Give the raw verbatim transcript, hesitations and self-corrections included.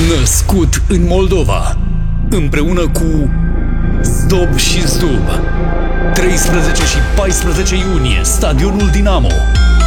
Născut în Moldova, împreună cu Zdob și Zdub. treisprezece și paisprezece iunie, Stadionul Dinamo.